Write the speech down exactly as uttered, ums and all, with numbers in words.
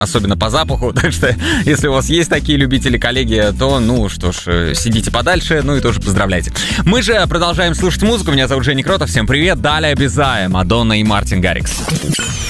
особенно по запаху. Так что, если у вас есть такие любители, коллеги, то, ну что ж, сидите подальше, ну и тоже поздравляйте. Мы же продолжаем слушать музыку. Меня зовут Женя Кротов. Всем привет. Далее Безая, Мадонна и Мартин Гаррикс.